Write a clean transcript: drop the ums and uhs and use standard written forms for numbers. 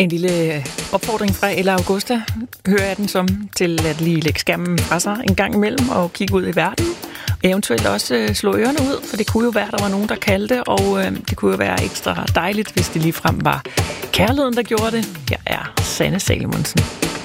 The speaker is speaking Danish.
En lille opfordring fra Ella Augusta hører jeg den som til at lige lægge skærmen fra sig en gang imellem og kigge ud i verden. Eventuelt også slå ørerne ud, for det kunne jo være, der var nogen, der kaldte, og det kunne jo være ekstra dejligt, hvis det ligefrem var kærligheden, der gjorde det. Jeg er Sanne Salomonsen.